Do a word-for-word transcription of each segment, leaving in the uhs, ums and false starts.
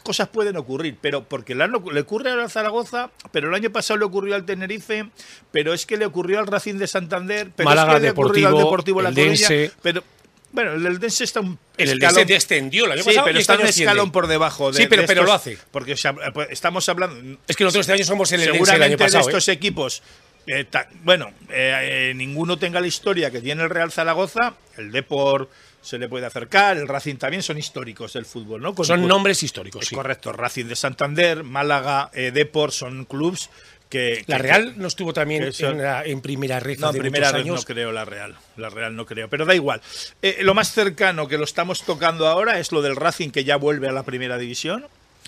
cosas pueden ocurrir, pero porque le, le ocurre al Zaragoza, pero el año pasado le ocurrió al Tenerife, pero es que le ocurrió al Racing de Santander, pero Málaga, es que le Deportivo, ocurrió al Deportivo La Coruña, Eldense. pero bueno, el Eldense está un El escalón, Eldense descendió el año sí, pasado pero y está este un año escalón asciende. por debajo de, Sí, pero, de pero estos, lo hace. porque o sea, estamos hablando. Es que nosotros este año somos el Eldense el Seguramente año pasado. de estos ¿eh? equipos, eh, ta, bueno, eh, eh, ninguno tenga la historia que tiene el Real Zaragoza, el Depor se le puede acercar, el Racing también, son históricos del fútbol, ¿no? Con, Son con, nombres históricos, es sí. correcto, Racing de Santander, Málaga, eh, Depor, son clubs que... La que, Real no estuvo también que son, en, la, en primera red no, hace primera muchos red años. no creo la Real, la Real no creo, pero da igual. Eh, lo más cercano que lo estamos tocando ahora es lo del Racing, que ya vuelve a la primera división.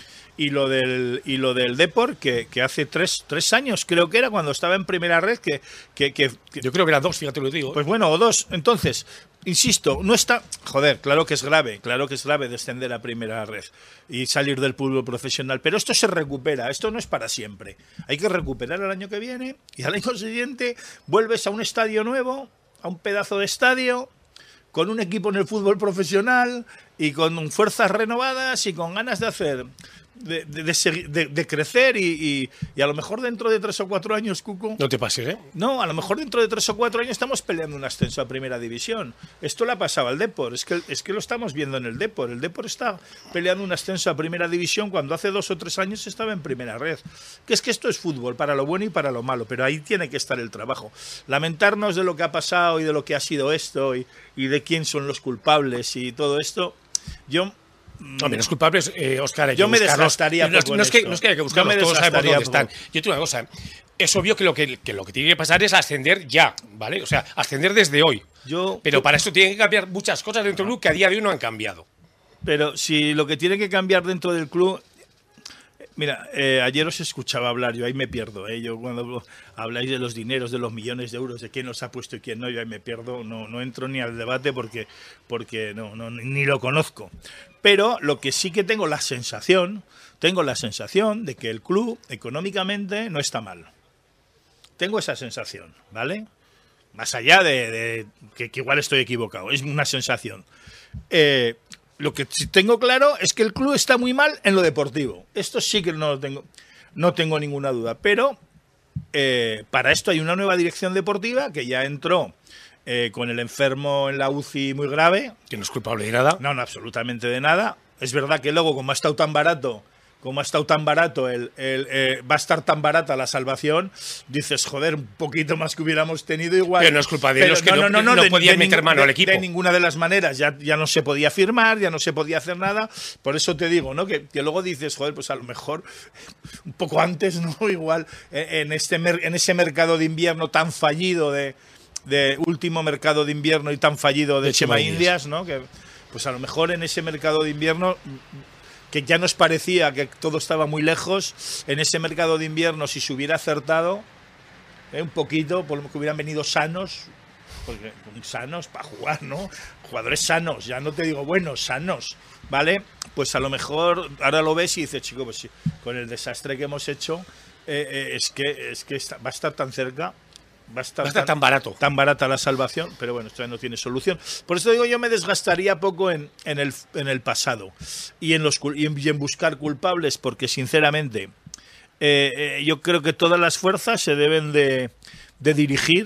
Y lo del y lo del Depor, que, que hace tres, tres años, creo que era, cuando estaba en primera red, que, que, que, que yo creo que eran dos, fíjate lo que digo. Pues bueno, o dos. Entonces, insisto, no está... Joder, claro que es grave, claro que es grave descender a primera red y salir del fútbol profesional, pero esto se recupera, esto no es para siempre. Hay que recuperar el año que viene y al año siguiente vuelves a un estadio nuevo, a un pedazo de estadio, con un equipo en el fútbol profesional y con fuerzas renovadas y con ganas de hacer... De, de, de, de, de crecer y, y, y a lo mejor dentro de tres o cuatro años, Cuco. No te pases, ¿eh? No, a lo mejor dentro de tres o cuatro años estamos peleando un ascenso a primera división. Esto le ha pasado al Depor, es que, es que lo estamos viendo en el Depor. El Depor está peleando un ascenso a primera división cuando hace dos o tres años estaba en primera red. Que es que esto es fútbol, para lo bueno y para lo malo, pero ahí tiene que estar el trabajo. Lamentarnos de lo que ha pasado y de lo que ha sido esto y, y de quién son los culpables y todo esto, yo... No, menos culpables, eh, Óscar. Yo me desgastaría no, poco no, es que, en no es que haya que buscarlos, todos sabemos dónde están. Yo te digo una cosa, es obvio que lo que, que lo que tiene que pasar es ascender ya, ¿vale? O sea, ascender desde hoy. Yo, pero yo, para eso tienen que cambiar muchas cosas dentro del club que a día de hoy no han cambiado. Pero si lo que tiene que cambiar dentro del club... Mira, eh, ayer os escuchaba hablar, yo ahí me pierdo, ¿eh? Yo cuando habláis de los dineros, de los millones de euros, de quién los ha puesto y quién no, yo ahí me pierdo, no, no entro ni al debate porque, porque no, no, ni lo conozco. Pero lo que sí que tengo la sensación, tengo la sensación de que el club económicamente no está mal. Tengo esa sensación, ¿vale? Más allá de, de que, que igual estoy equivocado, es una sensación. Eh... Lo que sí tengo claro es que el club está muy mal en lo deportivo. Esto sí que no lo tengo, no tengo ninguna duda. Pero eh, para esto hay una nueva dirección deportiva que ya entró eh, con el enfermo en la U C I muy grave. Que no es culpable de nada. No, no, absolutamente de nada. Es verdad que luego, como ha estado tan barato, como ha estado tan barato, el, el, eh, va a estar tan barata la salvación, dices, joder, un poquito más que hubiéramos tenido igual. Pero no es culpa de ellos, que no, no, no, no, no de, podían de, meter de, mano de, al equipo. De ninguna de las maneras, ya, ya no se podía firmar, ya no se podía hacer nada. Por eso te digo, ¿no? Que, que luego dices, joder, pues a lo mejor un poco antes, ¿no? Igual, en, este, en ese mercado de invierno tan fallido, de, de último mercado de invierno y tan fallido de, de Chema Indias, ¿no? Que, pues a lo mejor en ese mercado de invierno... que ya nos parecía que todo estaba muy lejos, en ese mercado de invierno, si se hubiera acertado eh, un poquito, por lo que hubieran venido sanos, porque sanos para jugar, ¿no? Jugadores sanos, ya no te digo buenos, sanos, ¿vale? Pues a lo mejor ahora lo ves y dices, chico, pues sí, con el desastre que hemos hecho, eh, eh, es que, es que está, va a estar tan cerca. Va a estar, va a estar tan, tan barato. Tan barata la salvación, pero bueno, esto ya no tiene solución. Por eso digo, yo me desgastaría poco en, en, el, en el pasado y en, los, y en, y en buscar culpables, porque sinceramente eh, eh, yo creo que todas las fuerzas se deben de, de dirigir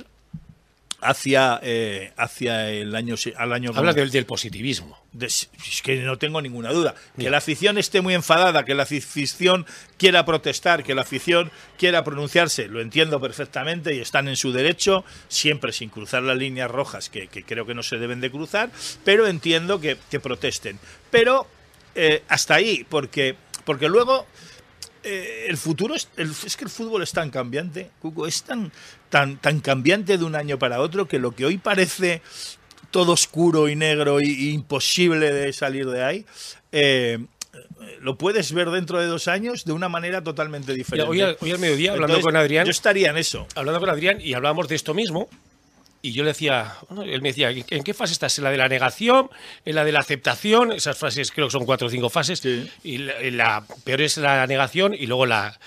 hacia, eh, hacia el año al año. Habla del, del positivismo. De, es que no tengo ninguna duda. Que la afición esté muy enfadada, que la afición quiera protestar, que la afición quiera pronunciarse, lo entiendo perfectamente y están en su derecho, siempre sin cruzar las líneas rojas, que, que creo que no se deben de cruzar, pero entiendo que, que protesten. Pero eh, hasta ahí, porque, porque luego... Eh, el futuro es, el, es que el fútbol es tan cambiante, Cuco, es tan, tan, tan cambiante de un año para otro que lo que hoy parece todo oscuro y negro y, y imposible de salir de ahí, eh, lo puedes ver dentro de dos años de una manera totalmente diferente. Hoy al, hoy al mediodía, hablando Entonces, con Adrián, yo estaría en eso. Hablando con Adrián y hablábamos de esto mismo. Y yo le decía, bueno, él me decía, ¿en qué fase estás? ¿En la de la negación? ¿En la de la aceptación? Esas fases creo que son cuatro o cinco fases. Sí. Y la, la peor es la negación y luego la...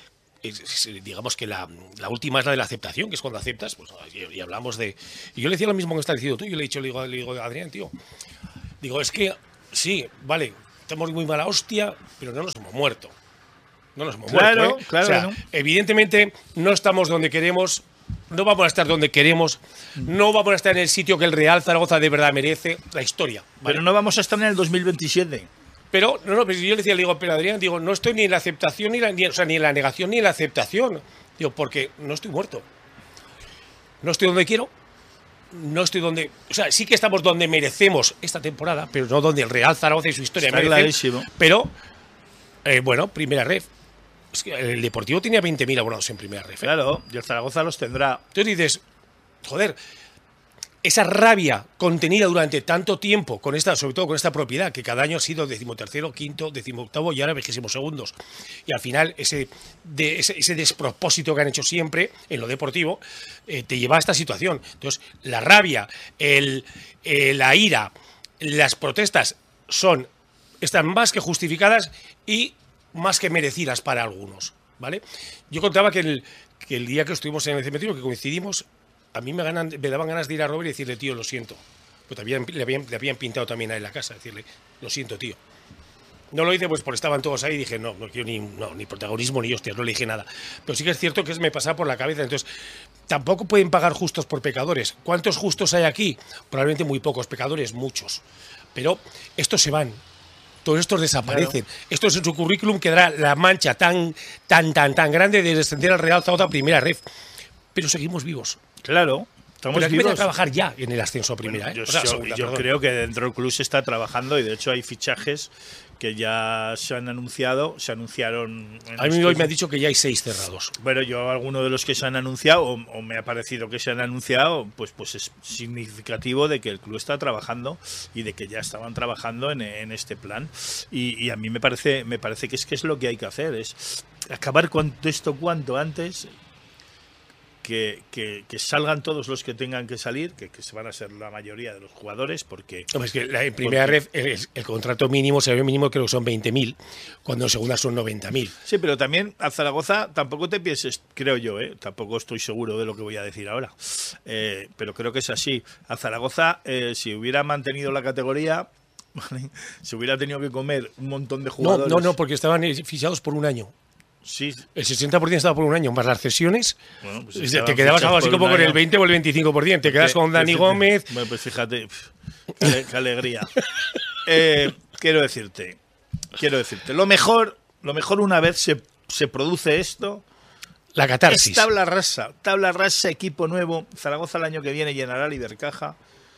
digamos que la, la última es la de la aceptación, que es cuando aceptas, pues, y, y hablamos de... Y yo le decía lo mismo que estás diciendo tú, yo le he dicho, le digo, le digo Adrián, tío, digo, es que, sí, vale, estamos muy mala hostia, pero no nos hemos muerto. No nos hemos claro, muerto, ¿eh? Claro, o sea, ¿no? evidentemente no estamos donde queremos, no vamos a estar donde queremos, no vamos a estar en el sitio que el Real Zaragoza de verdad merece, la historia. ¿vale? Pero no vamos a estar en el dos mil veintisiete. Pero, no, no, pero yo le decía, le digo, pero Adrián, digo, no estoy ni en la aceptación, ni, la, ni, o sea, ni en la negación, ni en la aceptación. Digo, porque no estoy muerto. No estoy donde quiero, no estoy donde... O sea, sí que estamos donde merecemos esta temporada, pero no donde el Real Zaragoza y su historia Está merecen. clarísimo. Pero, eh, bueno, primera ref. Es que el Deportivo tenía veinte mil abonados en primera ref. ¿eh? Claro, y el Zaragoza los tendrá. Entonces dices, joder, esa rabia contenida durante tanto tiempo, con esta, sobre todo con esta propiedad, que cada año ha sido decimotercero, quinto, decimoctavo y ahora vigésimo segundos. Y al final, ese, de, ese, ese despropósito que han hecho siempre en lo deportivo, eh, te lleva a esta situación. Entonces, la rabia, el, eh, la ira, las protestas son, están más que justificadas y más que merecidas para algunos, ¿vale? Yo contaba que el, que el día que estuvimos en el cementerio, que coincidimos, a mí me, ganan, me daban ganas de ir a Robert y decirle, tío, lo siento. Pues habían, le, habían, le habían pintado también a él la casa, decirle, lo siento, tío. No lo hice pues porque estaban todos ahí y dije, no, no quiero ni, no, ni protagonismo ni hostias, no le dije nada. Pero sí que es cierto que es, me pasaba por la cabeza. Entonces, tampoco pueden pagar justos por pecadores. ¿Cuántos justos hay aquí? Probablemente muy pocos, pecadores muchos. Pero estos se van. Todos estos desaparecen. Claro. Esto es en su currículum quedará la mancha tan, tan, tan, tan grande de descender al Real Zaragoza a primera ref. Pero seguimos vivos. Claro. Estamos Pero aquí vivos. a trabajar ya en el ascenso a primera. Bueno, yo ¿eh? O sea, yo, segunda, yo creo que dentro del club se está trabajando y de hecho hay fichajes que ya se han anunciado, se anunciaron. En a mí estos... hoy me ha dicho que ya hay seis cerrados. Bueno, yo alguno de los que se han anunciado o, o me ha parecido que se han anunciado, pues pues es significativo de que el club está trabajando y de que ya estaban trabajando en, en este plan y, y a mí me parece me parece que es que es lo que hay que hacer, es acabar con esto cuanto antes. Que, que, que salgan todos los que tengan que salir, que, que se van a ser la mayoría de los jugadores, porque... No, es que la, en primera ref el, el, el contrato mínimo, el mínimo creo que son veinte mil, cuando en segunda son noventa mil. Sí, pero también a Zaragoza tampoco te pienses, creo yo, ¿eh? Tampoco estoy seguro de lo que voy a decir ahora, eh, pero creo que es así. A Zaragoza, eh, si hubiera mantenido la categoría, ¿vale? Se hubiera tenido que comer un montón de jugadores... No, no, no, porque estaban fichados por un año. Sí. El sesenta por ciento estaba por un año, más las cesiones. Bueno, pues te quedabas algo así como con el veinte o el veinticinco por ciento. Te quedas con Dani fíjate, Gómez. Bueno, pues fíjate, qué, qué alegría. eh, quiero decirte, quiero decirte, lo mejor, lo mejor una vez se, se produce esto. La catarsis. Es tabla rasa, tabla rasa, equipo nuevo. Zaragoza el año que viene llenará la Ibercaja.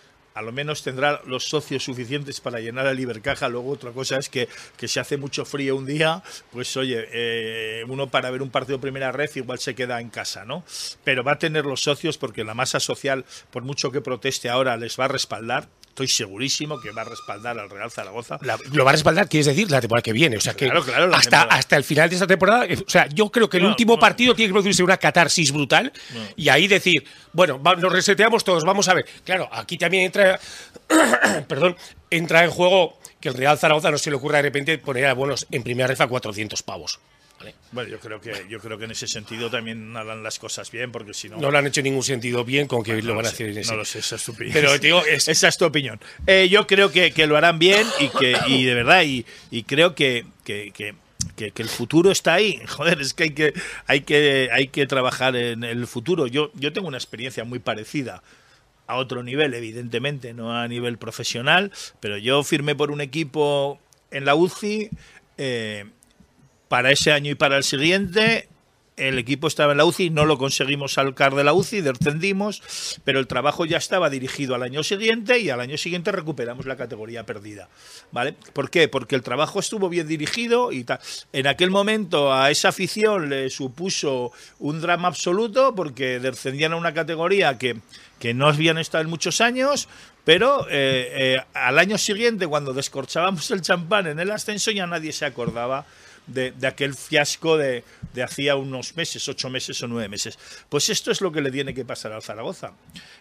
A lo menos tendrá los socios suficientes para llenar el Ibercaja. Luego otra cosa es que, que si hace mucho frío un día, pues oye, eh, uno para ver un partido de primera ref igual se queda en casa, ¿no? Pero va a tener los socios porque la masa social, por mucho que proteste ahora, les va a respaldar. Estoy segurísimo que va a respaldar al Real Zaragoza. La, lo va a respaldar, quieres decir, la temporada que viene. O sea, que claro, claro, hasta, hasta el final de esta temporada, o sea, yo creo que el no, último no. partido tiene que producirse una catarsis brutal no. y ahí decir, bueno, va, nos reseteamos todos, vamos a ver. Claro, aquí también entra, perdón, entra en juego que el Real Zaragoza no se le ocurra de repente poner a bonos en primera ref a cuatrocientos pavos. ¿Vale? Bueno, yo creo que yo creo que en ese sentido también harán las cosas bien, porque si no... No lo han hecho en ningún sentido bien con que bueno, lo van no a hacer en ese... No lo sé, esa es tu opinión. Pero, digo, es... esa es tu opinión. Eh, yo creo que, que lo harán bien y que y de verdad, y, y creo que, que, que, que, que el futuro está ahí. Joder, es que hay que, hay que, hay que trabajar en el futuro. Yo, yo tengo una experiencia muy parecida. A otro nivel, evidentemente, no a nivel profesional, pero yo firmé por un equipo en la U C I... Eh, para ese año y para el siguiente, el equipo estaba en la U C I, no lo conseguimos sacar de la U C I, descendimos, pero el trabajo ya estaba dirigido al año siguiente y al año siguiente recuperamos la categoría perdida, ¿vale? ¿Por qué? Porque el trabajo estuvo bien dirigido y tal. En aquel momento a esa afición le supuso un drama absoluto porque descendían a una categoría que, que no habían estado en muchos años, pero eh, eh, al año siguiente, cuando descorchábamos el champán en el ascenso, ya nadie se acordaba De, de aquel fiasco de, de hacía unos meses, ocho meses o nueve meses. Pues esto es lo que le tiene que pasar al Zaragoza.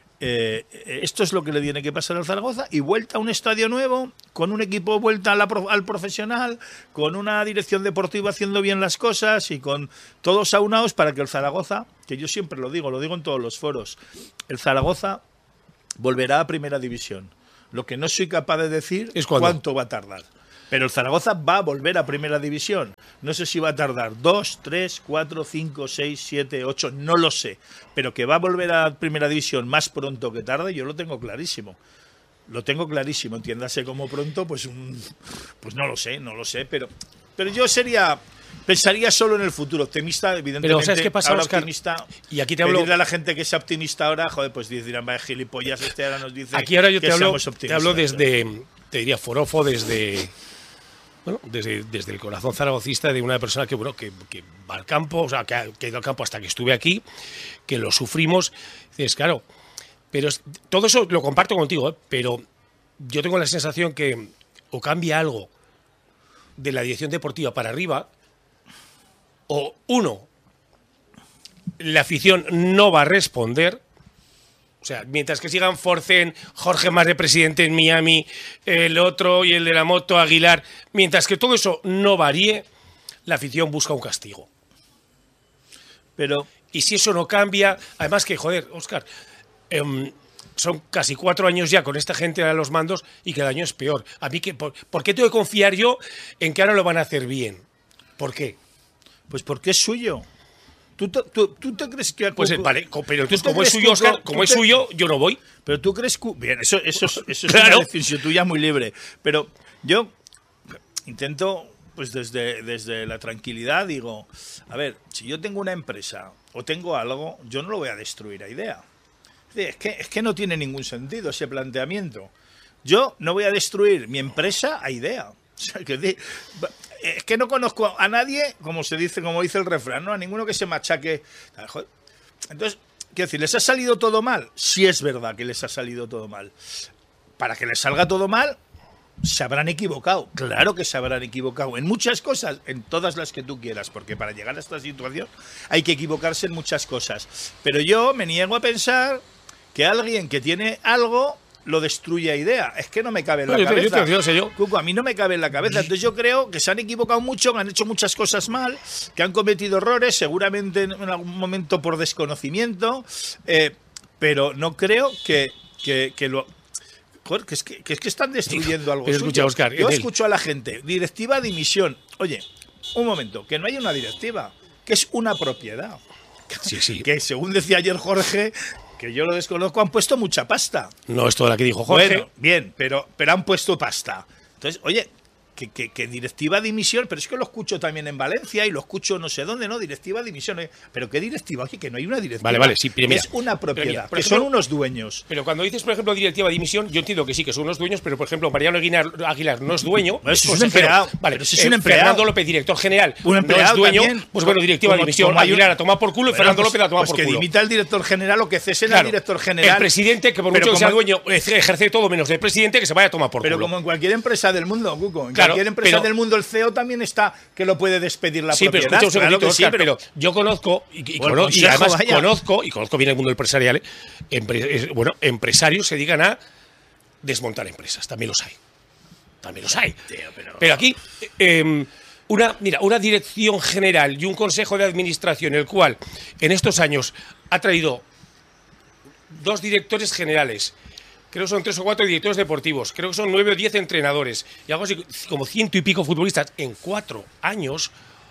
Eh, esto es lo que le tiene que pasar al Zaragoza y vuelta a un estadio nuevo, con un equipo vuelta a la, al profesional, con una dirección deportiva haciendo bien las cosas y con todos aunados para que el Zaragoza, que yo siempre lo digo, lo digo en todos los foros, el Zaragoza volverá a primera división. Lo que no soy capaz de decir es cuánto va a tardar. Pero el Zaragoza va a volver a Primera División. No sé si va a tardar dos, tres, cuatro, cinco, seis, siete, ocho, no lo sé. Pero que va a volver a Primera División más pronto que tarde, yo lo tengo clarísimo. Lo tengo clarísimo, entiéndase como pronto, pues un, pues no lo sé, no lo sé, pero, pero yo sería, pensaría solo en el futuro, optimista, evidentemente. Pero ¿sabes qué pasa, ahora Óscar? Optimista, y aquí te hablo. Pedirle a la gente que sea optimista ahora, joder, pues dirán, vaya gilipollas, este ahora nos dice. Aquí ahora yo que te hablo, te hablo desde, te diría, forofo, desde, bueno, desde, desde el corazón zaragocista de una persona que, bueno, que, que va al campo, o sea, que ha, que ha ido al campo hasta que estuve aquí, que lo sufrimos. Dices, claro. Pero es, todo eso lo comparto contigo, ¿eh? Pero yo tengo la sensación que o cambia algo de la dirección deportiva para arriba, o uno, la afición no va a responder. O sea, mientras que sigan Forcén, Jorge más de presidente en Miami, el otro y el de la moto Aguilar, mientras que todo eso no varíe, la afición busca un castigo. Pero y si eso no cambia, además que, joder, Óscar, Um, son casi cuatro años ya con esta gente a los mandos y cada año es peor. A mí, que, por, ¿por qué tengo que confiar yo en que ahora lo van a hacer bien? ¿Por qué? Pues porque es suyo. ¿Tú te, tú, tú te crees que... Pues Cuco, vale, pero entonces como es suyo, Óscar, como es suyo, yo no voy. Pero tú crees... Bien, eso, eso, eso, eso claro. Es una decisión tuya muy libre. Pero yo intento, pues desde, desde la tranquilidad, digo, a ver, si yo tengo una empresa o tengo algo, yo no lo voy a destruir a idea. Es que, es que no tiene ningún sentido ese planteamiento. Yo no voy a destruir mi empresa a idea. O sea, que, es que no conozco a nadie, como se dice, como dice el refrán, ¿no? A ninguno que se machaque. Entonces, quiero decir, ¿les ha salido todo mal? Sí es verdad que les ha salido todo mal. Para que les salga todo mal, se habrán equivocado. Claro que se habrán equivocado. En muchas cosas, en todas las que tú quieras, porque para llegar a esta situación hay que equivocarse en muchas cosas. Pero yo me niego a pensar que alguien que tiene algo lo destruye a idea. Es que no me cabe en la no, cabeza. Yo te, yo te, yo sé yo. Cuco, a mí no me cabe en la cabeza. Entonces yo creo que se han equivocado mucho, que han hecho muchas cosas mal, que han cometido errores, seguramente en algún momento por desconocimiento, eh, pero no creo que, que, que lo... Joder, que es que, que es que están destruyendo algo pero escucha, Óscar, yo escucho a la gente, directiva de dimisión. Oye, un momento, que no hay una directiva, que es una propiedad. Sí, sí. Que según decía ayer Jorge, que yo lo desconozco, han puesto mucha pasta. No es toda la que dijo Jorge. Bueno, bien, pero, pero han puesto pasta. Entonces, oye, que, que, que directiva de dimisión, pero es que lo escucho también en Valencia y lo escucho no sé dónde, ¿no? Directiva de dimisión. ¿eh? Pero ¿qué directiva? Oye, que no hay una directiva. Vale, vale, sí, pero mira, es una propiedad, mira, que ejemplo, son unos dueños. Pero cuando dices, por ejemplo, directiva de dimisión, yo entiendo que sí, que son unos dueños, pero, por ejemplo, Mariano Aguilar, Aguilar no es dueño. Bueno, es un empleado. Vale, pero si es un empleado. Fernando López, director general, un empleado no es dueño. También. Pues bueno, directiva como, de dimisión. como Aguilar a tomar por culo y bueno, Fernando pues, López a tomar pues por que culo. Que dimita al director general o que cesen claro, al director general. El presidente, que por mucho que sea dueño, ejerce todo menos del presidente, que se vaya a tomar por pero culo. Pero como en cualquier empresa del mundo, Cuco. En claro, cualquier empresa pero, del mundo, el C E O también está que lo puede despedir la sí, propiedad. Pero escucha un claro segundito, sí, Óscar, pero, pero yo conozco y, y, bueno, conozco, consejo, y además vaya. conozco y conozco bien el mundo empresarial. ¿eh? Empre, bueno, empresarios se dedican a desmontar empresas, también los hay. También los hay. Tío, pero... pero aquí eh, una, mira, una dirección general y un consejo de administración, el cual en estos años ha traído dos directores generales. Creo que son tres o cuatro directores deportivos, creo que son nueve o diez entrenadores y algo así como ciento y pico futbolistas en cuatro años.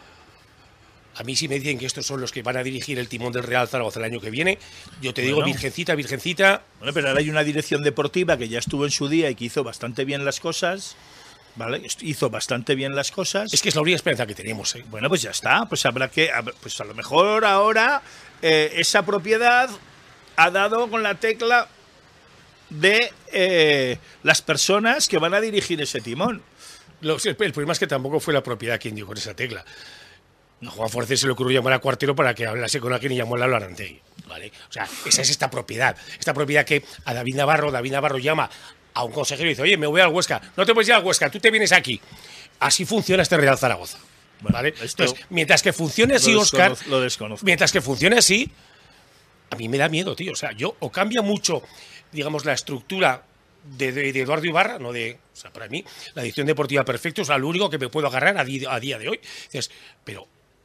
A mí si me dicen que estos son los que van a dirigir el timón del Real Zaragoza el año que viene, yo te bueno. digo virgencita, virgencita. Bueno, pero ahora hay una dirección deportiva que ya estuvo en su día y que hizo bastante bien las cosas, ¿vale? Hizo bastante bien las cosas. Es que es la única esperanza que tenemos, ¿eh? Bueno, pues ya está, pues habrá que, pues a lo mejor ahora eh, esa propiedad ha dado con la tecla de eh, las personas que van a dirigir ese timón. Lo, el, el problema es que tampoco fue la propiedad quien dio con esa tecla. A Juan Forcés se le ocurrió llamar a Cuartero para que hablase con alguien y llamó a Lalo Arantegui, ¿vale? O sea, esa es esta propiedad. Esta propiedad que a David Navarro, David Navarro llama a un consejero y dice, oye, me voy al Huesca. No te puedes ir al Huesca, tú te vienes aquí. Así funciona este Real Zaragoza, ¿vale? Bueno, Entonces, mientras que funcione así, Óscar, lo desconozco. Mientras que funcione así, a mí me da miedo, tío. O sea, yo, o cambia mucho, digamos, la estructura de, de, de Eduardo Ibarra, no de... O sea, para mí, la dirección deportiva perfecta es lo único que me puedo agarrar a, di, a día de hoy. Entonces, pero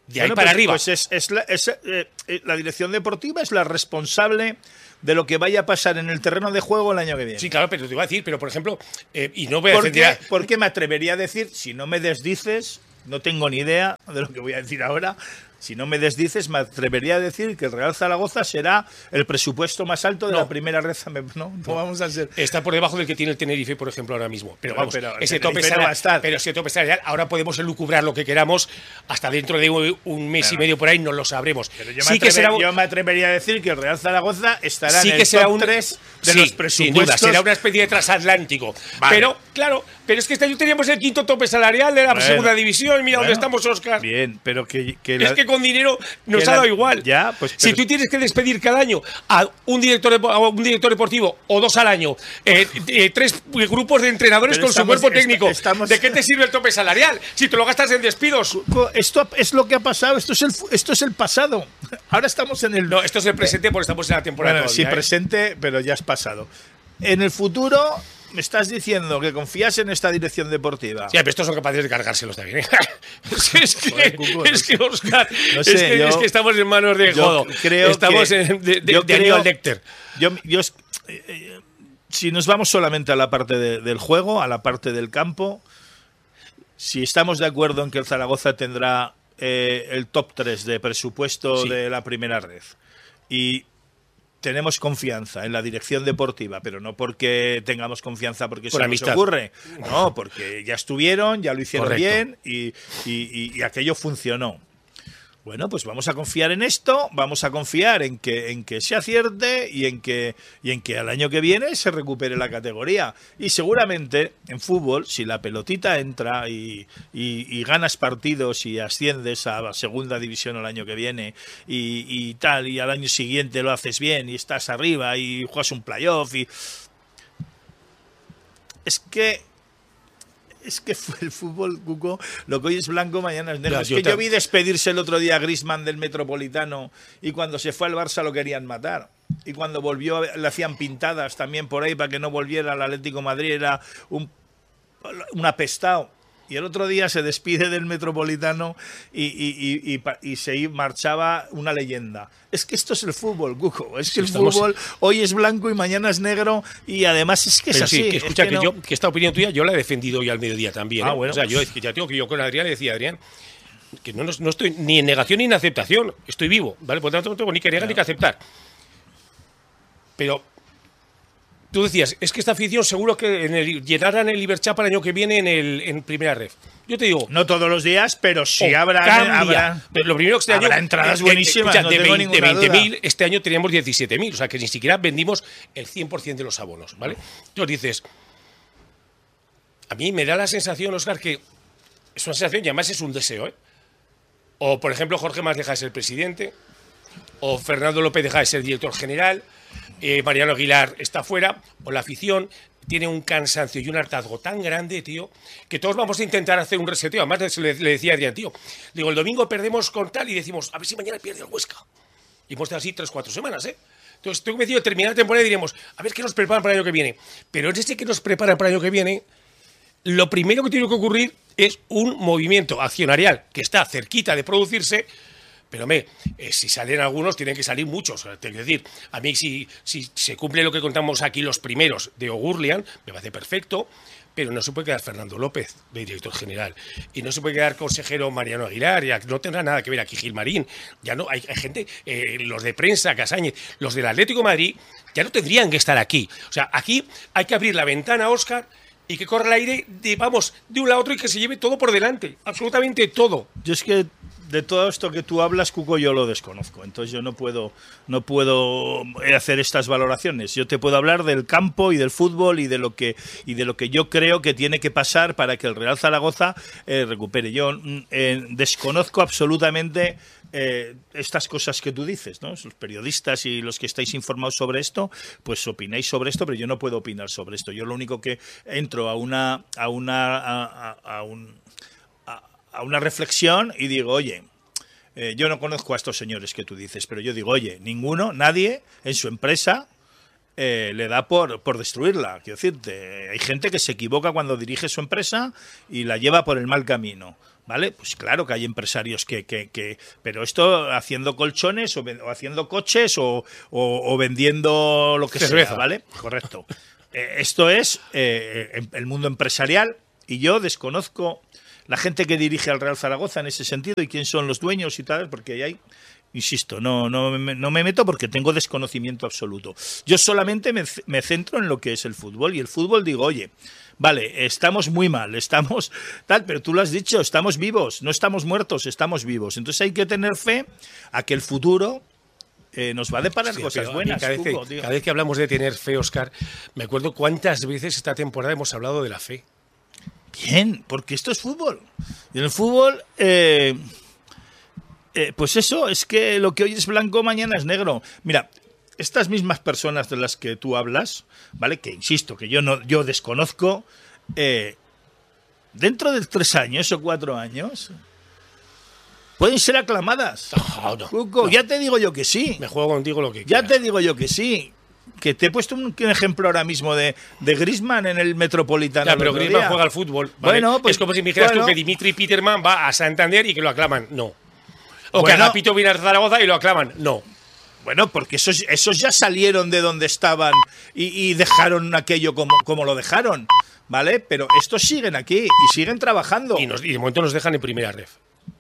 De ahí bueno, para pues, arriba. Pues es, es la, es, eh, la dirección deportiva es la responsable de lo que vaya a pasar en el terreno de juego el año que viene. Sí, claro, pero te iba a decir, pero por ejemplo, eh, y no voy a ¿Por defender... qué, ¿Por qué me atrevería a decir, si no me desdices, no tengo ni idea de lo que voy a decir ahora, si no me desdices, me atrevería a decir que el Real Zaragoza será el presupuesto más alto de no. la primera red. No, no, no vamos a ser. Está por debajo del que tiene el Tenerife, por ejemplo, ahora mismo. Pero Bueno, vamos, pero ese el tope Tenerife no va a salarial, estar. pero ese tope salarial, ahora podemos elucubrar lo que queramos, hasta dentro de un mes Claro. y medio por ahí no lo sabremos. Pero yo, sí me que será, yo me atrevería a decir que el Real Zaragoza estará sí en que el será top un tres de sí, los sin presupuestos. duda, será una especie de transatlántico. Vale. Pero, claro, pero es que este año teníamos el quinto tope salarial de la Bueno, segunda división, y mira bueno, dónde estamos, Óscar. Bien, pero que, que Es la- que con dinero nos que ha la- dado igual. Ya, pues, si pero- tú tienes que despedir cada año a un director, depo- a un director deportivo o dos al año, eh, eh, tres grupos de entrenadores Pero con estamos- su cuerpo est- técnico, estamos- ¿de qué te sirve el tope salarial si te lo gastas en despidos? Esto es lo que ha pasado, esto es el, fu- esto es el pasado. Ahora estamos en el. No, esto es el presente porque estamos en la temporada Bueno, sí, todavía, ¿eh? presente, pero ya es pasado. En el futuro, me estás diciendo que confías en esta dirección deportiva. Sí, pero estos son capaces de cargárselos también, ¿eh? es, es que, Joder, Cuco, es que, Óscar, no es, sé, que, yo- es que estamos en manos de yo Jodo. creo Estamos que- en, de, de, yo de creo- Aníbal Lecter. Yo, yo es- eh, eh, si nos vamos solamente a la parte de- del juego, a la parte del campo, si estamos de acuerdo en que el Zaragoza tendrá eh, el top tres de presupuesto Sí. de la primera red y tenemos confianza en la dirección deportiva, pero no porque tengamos confianza porque Por se nos amistad. ocurre, no, porque ya estuvieron, ya lo hicieron Correcto. bien y, y- y- y aquello funcionó. Bueno, pues vamos a confiar en esto, vamos a confiar en que, en que se acierte y en que, y en que al año que viene se recupere la categoría. Y seguramente en fútbol, si la pelotita entra y, y- y ganas partidos y asciendes a la segunda división el año que viene y, y tal, y al año siguiente lo haces bien y estás arriba y juegas un playoff y... Es que... Es que fue el fútbol, Cuco, lo que hoy es blanco, mañana es negro. Ya, es yo que te- yo vi despedirse el otro día a Griezmann del Metropolitano y cuando se fue al Barça lo querían matar. Y cuando volvió le hacían pintadas también por ahí para que no volviera al Atlético de Madrid, era un, un apestado. Y el otro día se despide del Metropolitano y, y, y, y, pa- y se marchaba una leyenda. Es que esto es el fútbol, Cuco. Es que el estamos- fútbol hoy es blanco y mañana es negro y además es que es Pero así. sí, que es escucha, que que, no- yo, que esta opinión tuya yo la he defendido hoy al mediodía también. Ah, ¿eh? bueno. O sea, yo es que ya tengo que yo con Adrián le decía, Adrián, que no, no estoy ni en negación ni en aceptación. Estoy vivo, ¿vale? Por lo tanto, no tengo ni que negar ni que aceptar. Pero tú decías, es que esta afición seguro que en el, llenarán el Iberchá para el año que viene en, el, en primera red. Yo te digo, No todos los días, pero sí o habrá, cambia. habrá- Pero lo primero que este año habrá entradas eh, eh, buenísimas, escucha, no de tengo veinte ninguna duda. mil, este año teníamos diecisiete mil, o sea que ni siquiera vendimos el cien por ciento de los abonos, ¿vale? Entonces dices, a mí me da la sensación, Óscar, que es una sensación y además es un deseo, ¿eh? O, por ejemplo, Jorge Mas deja de ser presidente, o Fernando López deja de ser director general, eh, Mariano Aguilar está fuera, o la afición tiene un cansancio y un hartazgo tan grande, tío, que todos vamos a intentar hacer un reseteo. Además, le, le decía a Adrián, tío, digo, el domingo perdemos con tal y decimos, a ver si mañana pierde el Huesca. Y hemos estado así tres, cuatro semanas, ¿eh? Entonces, estoy convencido de terminar la temporada y diremos, a ver qué nos preparan para el año que viene. Pero en este que nos preparan para el año que viene, lo primero que tiene que ocurrir es un movimiento accionarial que está cerquita de producirse. Pero, hombre, eh, si salen algunos, tienen que salir muchos. Es decir, a mí si, si se cumple lo que contamos aquí los primeros de Ogurlian, me parece perfecto, pero no se puede quedar Fernando López de director general. Y no se puede quedar consejero Mariano Aguilar, ya no tendrá nada que ver aquí Gilmarín. Ya no, hay, hay gente, eh, los de prensa, Casáñez, los del Atlético de Madrid, ya no tendrían que estar aquí. O sea, aquí hay que abrir la ventana, Óscar, y que corra el aire de, vamos, de un lado a otro y que se lleve todo por delante. Absolutamente todo. Yo es que de todo esto que tú hablas, Cuco, yo lo desconozco. Entonces yo no puedo, no puedo hacer estas valoraciones. Yo te puedo hablar del campo y del fútbol y de lo que, y de lo que yo creo que tiene que pasar para que el Real Zaragoza eh, recupere. Yo mm, eh, desconozco absolutamente eh, estas cosas que tú dices, ¿no? Los periodistas y los que estáis informados sobre esto, pues opináis sobre esto, pero yo no puedo opinar sobre esto. Yo lo único que entro a una, a una, a, a, a un a una reflexión y digo, oye, eh, yo no conozco a estos señores que tú dices, pero yo digo, oye, ninguno, nadie en su empresa eh, le da por, por destruirla. Quiero decirte, hay gente que se equivoca cuando dirige su empresa y la lleva por el mal camino, ¿vale? Pues claro que hay empresarios que... que, que pero esto haciendo colchones o, o haciendo coches o, o, o vendiendo lo que cerveza, sea, ¿vale? Correcto. Eh, esto es eh, el mundo empresarial y yo desconozco la gente que dirige al Real Zaragoza en ese sentido y quién son los dueños y tal, porque ahí hay... Insisto, no, no, no me meto porque tengo desconocimiento absoluto. Yo solamente me, me centro en lo que es el fútbol. Y el fútbol digo, oye, vale, estamos muy mal, estamos tal, pero tú lo has dicho, estamos vivos, no estamos muertos, estamos vivos. Entonces hay que tener fe a que el futuro eh, nos va a deparar Hostia, cosas buenas. Cada vez, Hugo, que, cada vez que hablamos de tener fe, Óscar, me acuerdo cuántas veces esta temporada hemos hablado de la fe. Bien, porque esto es fútbol. Y en el fútbol... Eh, Eh, pues eso, es que lo que hoy es blanco, mañana es negro. Mira, estas mismas personas de las que tú hablas, ¿vale? Que insisto, que yo no, yo desconozco, eh, dentro de tres años o cuatro años, pueden ser aclamadas. No, no, Cuco, no. Ya te digo yo que sí. Me juego contigo lo que Ya quieras. te digo yo que sí. Que te he puesto un ejemplo ahora mismo de, de Griezmann en el Metropolitano. Ya, pero Griezmann juega al fútbol. ¿vale? Bueno, pues, es como si me dijeras bueno. tú que Dimitri Peterman va a Santander y que lo aclaman. No. O Bueno, que Agapito viene a Zaragoza y lo aclaman. No. Bueno, porque esos, esos ya salieron de donde estaban y, y dejaron aquello como, como lo dejaron, ¿vale? Pero estos siguen aquí y siguen trabajando. Y, nos, y de momento nos dejan en primera ref.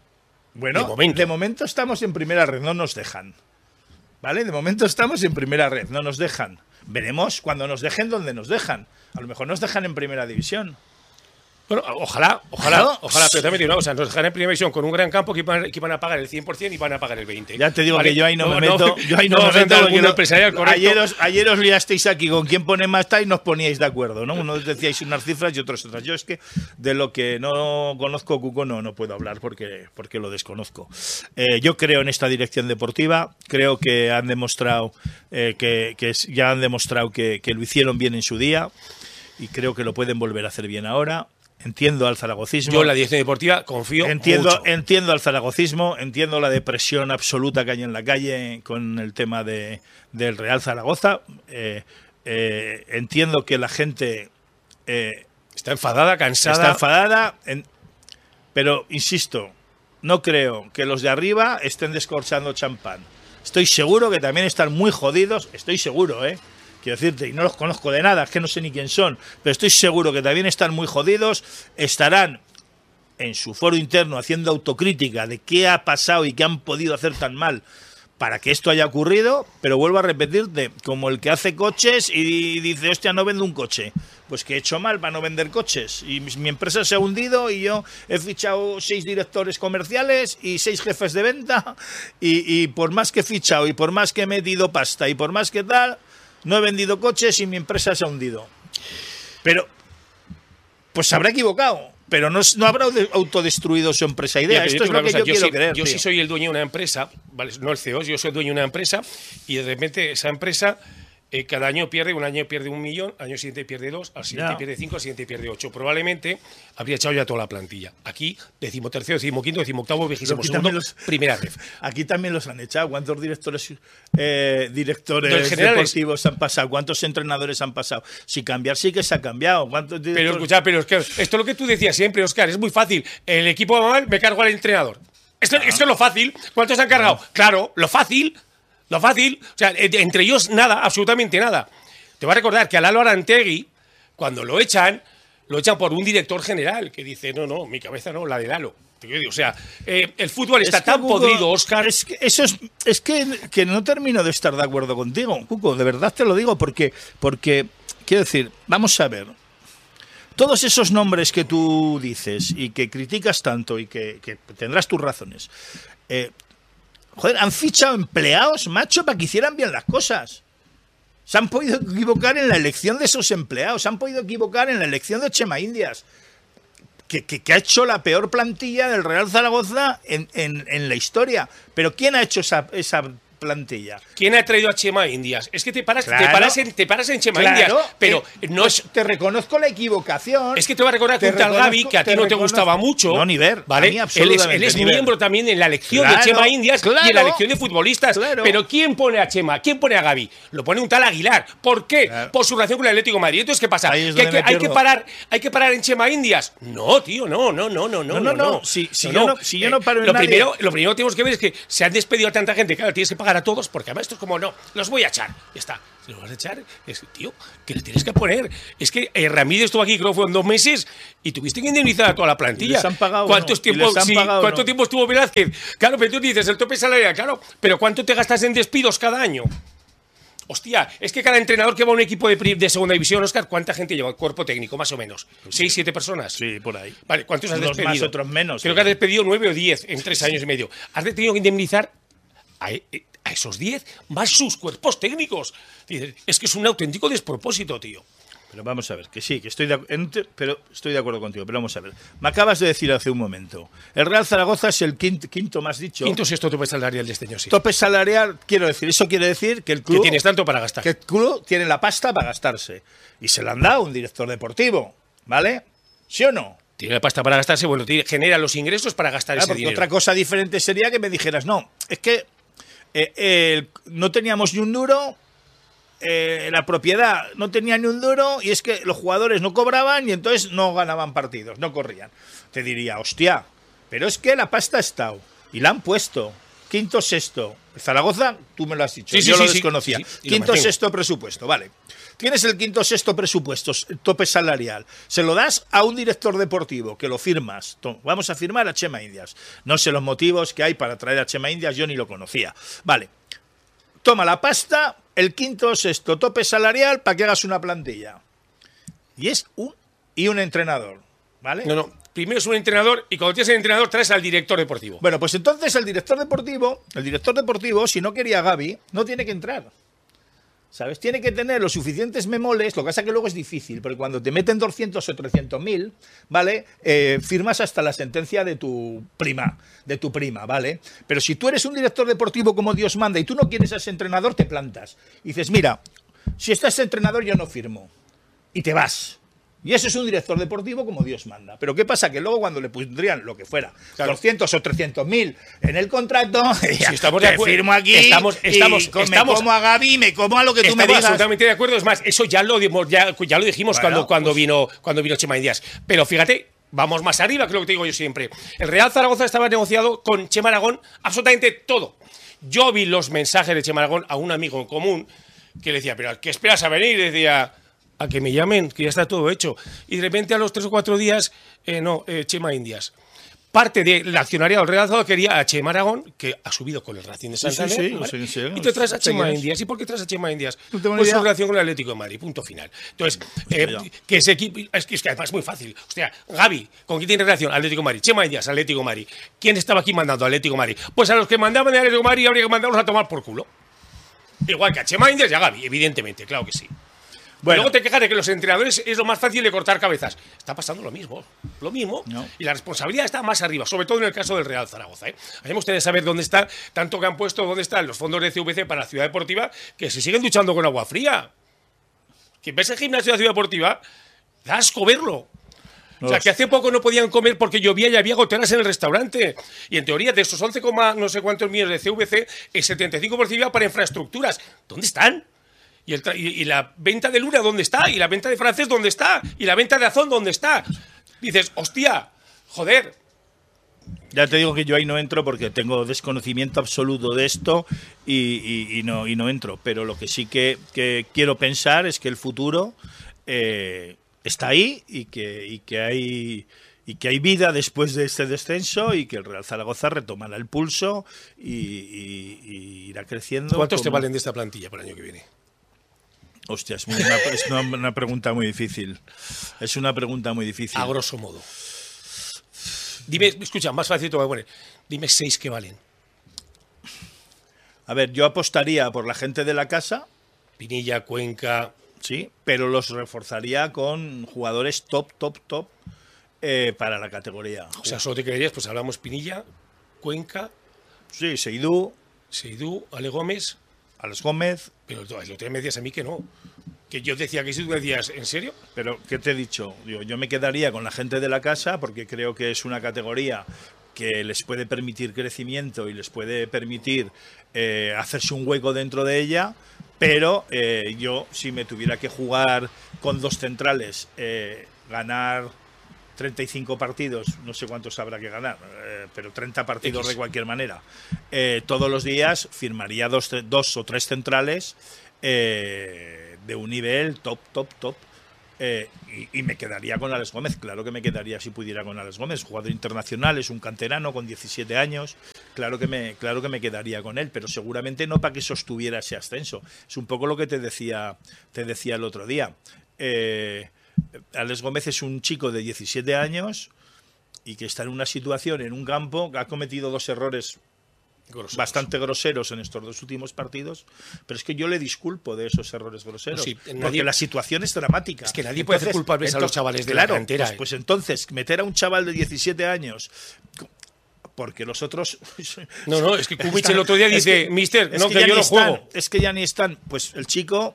Bueno, de momento. de momento estamos en primera red, no nos dejan. ¿Vale? De momento estamos en primera red, no nos dejan. Veremos cuando nos dejen dónde nos dejan. A lo mejor nos dejan en primera división. Bueno, ojalá, ojalá, Claro. ojalá, pero también digo una cosa, nos dejarán en primera división con un gran campo que iban, que iban a pagar el cien por ciento y van a pagar el veinte por ciento. Ya te digo ¿Vale? que yo ahí no, no me meto. yo ahí no, no me vamos a meto entrar al porque mundo no- empresarial, correcto. ayer, os, ayer os liasteis aquí con quién pone más tal y nos poníais de acuerdo, ¿no? Unos decíais unas cifras y otros otras. Yo es que de lo que no conozco, Cuco, no, no puedo hablar porque, porque lo desconozco. Eh, yo creo en esta dirección deportiva, creo que han demostrado eh, que, que es- ya han demostrado que, que lo hicieron bien en su día y creo que lo pueden volver a hacer bien ahora. Entiendo al zaragocismo. Yo en la dirección deportiva confío Entiendo, mucho. entiendo al zaragocismo, entiendo la depresión absoluta que hay en la calle con el tema de, del Real Zaragoza. Eh, eh, entiendo que la gente eh, Está enfadada, cansada. está enfadada, en- pero insisto, no creo que los de arriba estén descorchando champán. Estoy seguro que también están muy jodidos, estoy seguro, ¿eh? Quiero decirte, y no los conozco de nada, es que no sé ni quién son, pero estoy seguro que también están muy jodidos, estarán en su foro interno haciendo autocrítica de qué ha pasado y qué han podido hacer tan mal para que esto haya ocurrido, pero vuelvo a repetirte, como el que hace coches y dice, hostia, no vendo un coche. Pues que he hecho mal para no vender coches. Y mi, mi empresa se ha hundido y yo he fichado seis directores comerciales y seis jefes de venta y, y por más que he fichado y por más que he metido pasta y por más que tal, no he vendido coches y mi empresa se ha hundido. Pero, pues se habrá equivocado. Pero no, no habrá autodestruido su empresa idea. Ya, pero Esto es yo lo te que digo yo una cosa, quiero sí, creer. Yo tío. sí soy el dueño de una empresa, ¿vale? No el C E O, yo soy el dueño de una empresa y de repente esa empresa eh, cada año pierde, un año pierde un millón, al año siguiente pierde dos, al siguiente Ya. pierde cinco, al siguiente pierde ocho. Probablemente habría echado ya toda la plantilla. Aquí, decimotercero, decimoquinto, decimoctavo, vigésimo Aquí segundo, también los- primera ref. Aquí también los han echado. ¿Cuántos directores eh, directores Los generales. deportivos han pasado? ¿Cuántos entrenadores han pasado? Si cambiar sí que se ha cambiado. ¿Cuántos Pero directores- escucha, pero es que esto es lo que tú decías siempre, Óscar, es muy fácil. El equipo va mal, me cargo al entrenador. Esto, esto es lo fácil. ¿Cuántos han cargado? Claro, lo fácil. Lo fácil. O sea, eh, entre ellos nada, absolutamente nada. Te voy a recordar que a Lalo Arantegui, cuando lo echan, lo echan por un director general que dice, no, no, mi cabeza no, la de Lalo. Te digo, O sea, eh, el fútbol está Es que, tan Cuco, podrido, Óscar. Es que eso es, es que, que no termino de estar de acuerdo contigo, Cuco. De verdad te lo digo porque, porque quiero decir, vamos a ver. Todos esos nombres que tú dices y que criticas tanto y que, que tendrás tus razones, eh, joder, han fichado empleados, macho, para que hicieran bien las cosas. Se han podido equivocar en la elección de esos empleados, se han podido equivocar en la elección de Chema Indias, que, que, que ha hecho la peor plantilla del Real Zaragoza en, en, en la historia. Pero ¿quién ha hecho esa, esa plantilla. ¿Quién ha traído a Chema Indias? Es que te paras, Claro. te paras, en, te paras en Chema Claro, Indias, pero eh, no pues es... te reconozco la equivocación. Es que te voy a recordar que Te un tal reconozco- Gavi, que a ti te no te reconozco- gustaba mucho, No, ni ver. ¿vale? A mí él es, absolutamente él es ni ver. miembro también en la elección Claro, de Chema Indias y en la claro. elección de futbolistas. Claro. Pero ¿quién pone a Chema? ¿Quién pone a Gavi? Lo pone un tal Aguilar. ¿Por qué? Claro. Por su relación con el Atlético de Madrid. Entonces, ¿qué pasa? Ahí es ¿Que hay, donde que, me hay que pierdo. parar, ¿Hay que parar en Chema Indias? No, tío, no, no, no, no, no. No, no, no. Si- si yo no- si yo no paro en lo nadie- primero, lo primero que tenemos que ver es que se han despedido a tanta gente. Claro, tienes que pagar a todos porque además esto es como, no, los voy a echar. Ya está. Si los vas a echar, es tío, que les tienes que poner. Es que eh, Ramírez estuvo aquí, creo que fueron dos meses, y tuviste que indemnizar a toda la plantilla. ¿Y les han pagado o ¿Cuántos no? ¿Y tiempos, les han sí, pagado o ¿cuánto no? tiempo estuvo Velázquez? Claro, pero tú dices el tope salarial, claro, pero ¿cuánto te gastas en despidos cada año? Hostia, es que cada entrenador que va a un equipo de, pri- de segunda división, Óscar, ¿cuánta gente lleva? Cuerpo técnico, más o menos. ¿Seis, siete personas? Sí, por ahí. Vale, ¿cuántos has Unos despedido? más, otros menos. Creo que has despedido nueve o diez en tres años y medio. Has tenido que indemnizar a, e- a esos diez más sus cuerpos técnicos. Dices, es que es un auténtico despropósito, tío. Pero vamos a ver, que sí, que estoy de, ac- ent- pero estoy de acuerdo contigo, pero vamos a ver. Me acabas de decir hace un momento, el Real Zaragoza es el quinto, quinto más dicho. Quinto sexto tope salarial de este año, sí. Tope salarial, quiero decir, eso quiere decir que el Que club, tienes tanto para gastar. que el club tiene la pasta para gastarse. Y se la han dado a un director deportivo, ¿vale? ¿Sí o no? Tiene la pasta para gastarse, bueno, tiene- genera los ingresos para gastar Claro, ese porque dinero. otra cosa diferente sería que me dijeras, no, es que eh, eh, no teníamos ni un duro, eh, la propiedad no tenía ni un duro y es que los jugadores no cobraban y entonces no ganaban partidos, no corrían. Te diría, hostia, pero es que la pasta ha estado y la han puesto. Quinto, sexto. Zaragoza, tú me lo has dicho, Sí, sí, yo sí, lo sí, desconocía. sí, sí, y lo Quinto, mantengo. sexto presupuesto, vale. Tienes el quinto, sexto presupuesto, tope salarial. Se lo das a un director deportivo, que lo firmas. To- Vamos a firmar a Chema Indias. No sé los motivos que hay para traer a Chema Indias, yo ni lo conocía. Vale. Toma la pasta, el quinto, sexto, tope salarial para que hagas una plantilla. Y es un y un entrenador, ¿vale? No, no. Primero es un entrenador y cuando tienes el entrenador traes al director deportivo. Bueno, pues entonces el director deportivo, el director deportivo, si no quería a Gavi, no tiene que entrar. ¿Sabes? Tiene que tener los suficientes memoles, lo que pasa que luego es difícil, porque cuando te meten doscientos o trescientos mil, ¿vale? Eh, firmas hasta la sentencia de tu prima, de tu prima, ¿vale? Pero si tú eres un director deportivo como Dios manda y tú no quieres a ese entrenador, te plantas. Y dices, mira, si está ese entrenador yo no firmo. Y te vas. Y eso es un director deportivo como Dios manda. Pero ¿qué pasa? Que luego cuando le pondrían lo que fuera, Claro. doscientos o trescientos mil en el contrato, Si estamos de te acuerdo- firmo aquí estamos- estamos- y co- me estamos- como a Gavi, me como a lo que tú me Estamos digas. absolutamente de acuerdo. Es más, eso ya lo, dimos- ya, ya lo dijimos Bueno, cuando, cuando, pues- vino, cuando vino Chema Indias. Pero fíjate, vamos más arriba, que es lo que te digo yo siempre. El Real Zaragoza estaba negociado con Chema Aragón absolutamente todo. Yo vi los mensajes de Chema Aragón a un amigo en común que le decía, pero ¿qué esperas a venir? Y decía, a que me llamen, que ya está todo hecho. Y de repente a los tres o cuatro días, eh, no, eh, Chema Indias. Parte del accionariado del Real Zaragoza quería a Chema Aragón, que ha subido con el Racing de Sí, sí, Santander. sí, ¿vale? sí, sí, y te traes a sí, Chema sí. Indias. ¿Y por qué traes a Chema Indias? No tengo ni Pues su idea. relación con el Atlético de Madrid, punto final. Entonces, eh, ya. que ese equipo, es que, es que además es muy fácil. Hostia, Gavi, ¿con quién tiene relación? Atlético de Madrid. Chema Indias, Atlético de Madrid. ¿Quién estaba aquí mandando? Atlético de Madrid. Pues a los que mandaban de Atlético de Madrid habría que mandarlos a tomar por culo. Igual que a Chema Indias y a Gavi, evidentemente, claro que sí. Bueno. Luego te quejas de que los entrenadores es lo más fácil de cortar cabezas. Está pasando lo mismo, lo mismo. No. Y la responsabilidad está más arriba, sobre todo en el caso del Real Zaragoza. ¿eh? A mí me gustaría saber dónde está, tanto que han puesto, dónde están los fondos de C V C para la Ciudad Deportiva, que se siguen duchando con agua fría. Que ves el gimnasio de la Ciudad Deportiva, da asco verlo. O sea, que hace poco no podían comer porque llovía y había goteras en el restaurante. Y en teoría, de esos once, no sé cuántos millones de C V C, el setenta y cinco por ciento iba para infraestructuras. ¿Dónde están? ¿Y, el tra- y, y la venta de Luna dónde está? ¿Y la venta de Francés dónde está? ¿Y la venta de Azón dónde está? Dices, hostia, joder. Ya te digo que yo ahí no entro porque tengo desconocimiento absoluto de esto y, y- y no, y no entro. Pero lo que sí que, que quiero pensar es que el futuro eh, está ahí y que, y que hay y que hay vida después de este descenso y que el Real Zaragoza retomará el pulso y, y- y irá creciendo. ¿Cuántos te como- valen de esta plantilla para el año que viene? Hostia, es, muy- una, es una, una pregunta muy difícil. Es una pregunta muy difícil. A grosso modo. Dime, escucha, más fácil te voy a poner. Dime seis que valen. A ver, yo apostaría por la gente de la casa, Pinilla, Cuenca. sí, pero los reforzaría con jugadores top, top, top eh, para la categoría. O sea, solo te quedarías, pues hablamos Pinilla, Cuenca, Sí, Seidú, Seidú, Ale Gómez. Alex Gómez. Pero el otro día me decías a mí que no. Que yo decía que sí, tú me decías, ¿en serio? Pero, ¿qué te he dicho? Yo, yo me quedaría con la gente de la casa porque creo que es una categoría que les puede permitir crecimiento y les puede permitir eh, hacerse un hueco dentro de ella, pero eh, yo, si me tuviera que jugar con dos centrales, eh, ganar treinta y cinco partidos, no sé cuántos habrá que ganar, eh, pero treinta partidos X. De cualquier manera, eh, todos los días firmaría dos, dos o tres centrales eh, de un nivel top, top, top. Eh, y, y me quedaría con Alex Gómez, claro que me quedaría si pudiera con Alex Gómez, jugador internacional, es un canterano con diecisiete años, claro que me, claro que me quedaría con él, pero seguramente no para que sostuviera ese ascenso. Es un poco lo que te decía, te decía el otro día. Eh, Alex Gómez es un chico de diecisiete años y que está en una situación, en un campo, que ha cometido dos errores groseros. Bastante groseros en estos dos últimos partidos, pero es que yo le disculpo de esos errores groseros, sí, nadie, porque la situación es dramática. Es que nadie puede entonces, hacer culpables entonces, a los chavales de claro, la cantera. Pues, pues entonces, meter a un chaval de diecisiete años, porque los otros... No, no, es que Kubich el otro día dice, que, mister, no, que, que yo no están, juego. Es que ya ni están, pues el chico,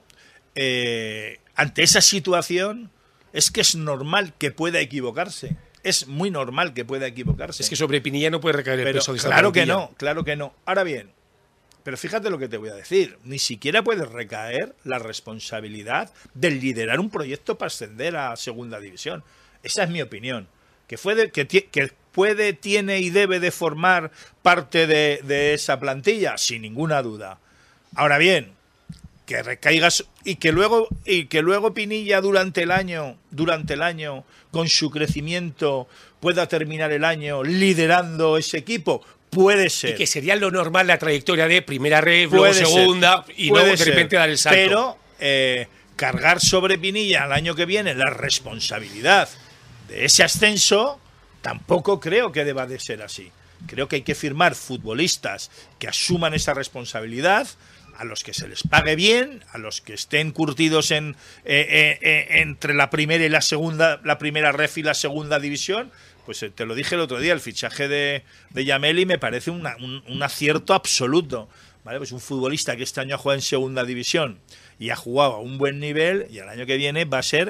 eh, ante esa situación, es que es normal que pueda equivocarse. Es muy normal que pueda equivocarse. Es que sobre Pinilla no puede recaer el pero peso de esta Claro plantilla. que no, claro que no. Ahora bien, pero fíjate lo que te voy a decir. Ni siquiera puede recaer la responsabilidad de liderar un proyecto para ascender a segunda división. Esa es mi opinión. Que, fue de, que, que puede, tiene y debe de formar parte de, de esa plantilla, sin ninguna duda. Ahora bien, que recaigas y que luego y que luego Pinilla durante el año durante el año con su crecimiento pueda terminar el año liderando ese equipo, puede ser. Y que sería lo normal la trayectoria de primera red, luego segunda ser. y luego de repente ser. dar el salto. Pero eh, cargar sobre Pinilla el año que viene la responsabilidad de ese ascenso tampoco creo que deba de ser así. Creo que hay que firmar futbolistas que asuman esa responsabilidad, a los que se les pague bien, a los que estén curtidos en eh, eh, eh, entre la primera y la segunda, la primera ref y la segunda división. Pues eh, te lo dije el otro día, el fichaje de, de Yameli me parece una, un, un acierto absoluto. ¿Vale? Pues un futbolista que este año ha jugado en segunda división y ha jugado a un buen nivel, y el año que viene va a ser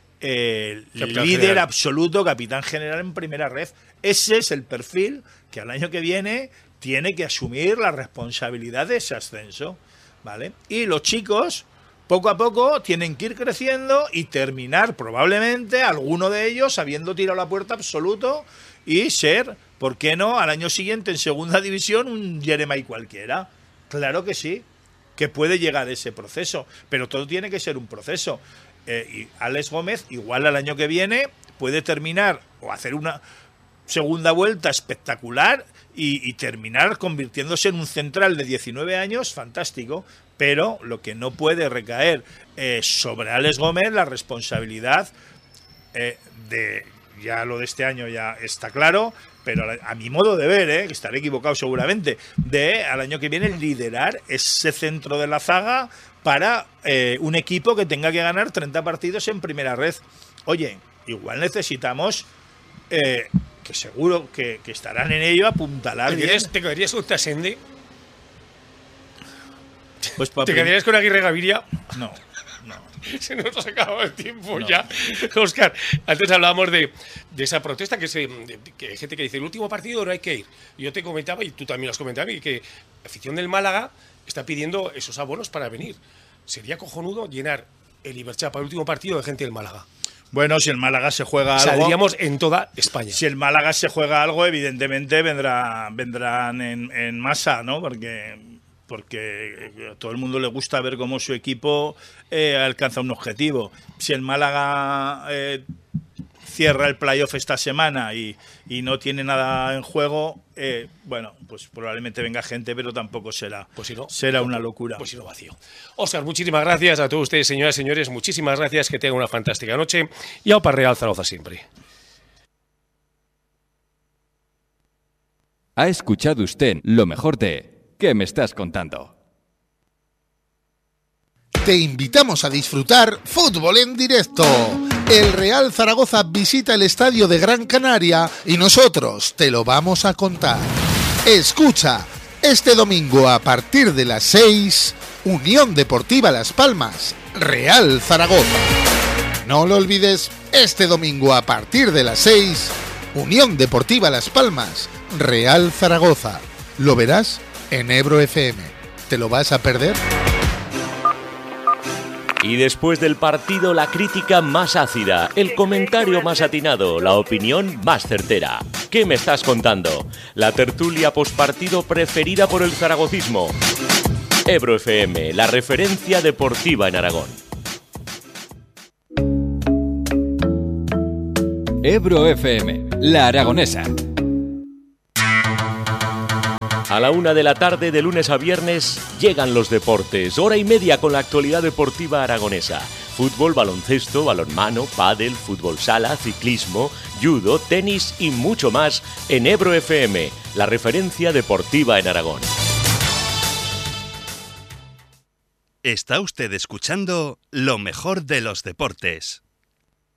eh, el líder general. absoluto, capitán general en primera ref. Ese es el perfil que al año que viene tiene que asumir la responsabilidad de ese ascenso. ¿Vale? Y los chicos, poco a poco, tienen que ir creciendo y terminar, probablemente, alguno de ellos habiendo tirado la puerta absoluto y ser, ¿por qué no?, al año siguiente en segunda división un Jeremai cualquiera. Claro que sí, que puede llegar ese proceso, pero todo tiene que ser un proceso. Eh, y Alex Gómez, igual al año que viene, puede terminar o hacer una segunda vuelta espectacular y, y terminar convirtiéndose en un central de diecinueve años fantástico, pero lo que no puede recaer eh, sobre Alex Gómez la responsabilidad eh, de, ya lo de este año ya está claro, pero a, a mi modo de ver, eh, que estaré equivocado seguramente, de al año que viene liderar ese centro de la zaga para eh, un equipo que tenga que ganar treinta partidos en primera red. Oye, igual necesitamos eh, que seguro que, que estarán en ello apuntalar. ¿Te quedarías, ¿te quedarías con Tasende? Pues ¿Te quedarías con Aguirre Gaviria? No, no. Se nos ha acabado el tiempo no. ya. Óscar, antes hablábamos de, de esa protesta que, se, de, que hay gente que dice el último partido no hay que ir. Y yo te comentaba, y tú también lo has comentado, que la afición del Málaga está pidiendo esos abonos para venir. Sería cojonudo llenar el Iberchá para el último partido de gente del Málaga. Bueno, si el Málaga se juega algo... Saldríamos en toda España. Si el Málaga se juega algo, evidentemente vendrá, vendrán en, en masa, ¿no? Porque, porque a todo el mundo le gusta ver cómo su equipo eh, alcanza un objetivo. Si el Málaga eh, cierra el playoff esta semana y, y no tiene nada en juego, eh, bueno, pues probablemente venga gente, pero tampoco será, pues si no, será una locura. Pues si no, vacío. Óscar, muchísimas gracias a todos ustedes, señoras y señores. Muchísimas gracias, que tengan una fantástica noche. Y a Real Zaragoza siempre. Ha escuchado usted lo mejor de ¿Qué me estás contando? Te invitamos a disfrutar fútbol en directo. El Real Zaragoza visita el estadio de Gran Canaria y nosotros te lo vamos a contar. Escucha Este domingo a partir de las seis, Unión Deportiva Las Palmas, Real Zaragoza. No lo olvides, este domingo a partir de las seis, Unión Deportiva Las Palmas, Real Zaragoza. Lo verás en Ebro F M. ¿Te lo vas a perder? Y después del partido, la crítica más ácida, el comentario más atinado, la opinión más certera. ¿Qué me estás contando? La tertulia pospartido preferida por el zaragocismo. Ebro F M, la referencia deportiva en Aragón. Ebro F M, la aragonesa. A la una de la tarde, de lunes a viernes, llegan los deportes. Hora y media con la actualidad deportiva aragonesa. Fútbol, baloncesto, balonmano, pádel, fútbol sala, ciclismo, judo, tenis y mucho más en Ebro F M, la referencia deportiva en Aragón. Está usted escuchando lo mejor de los deportes.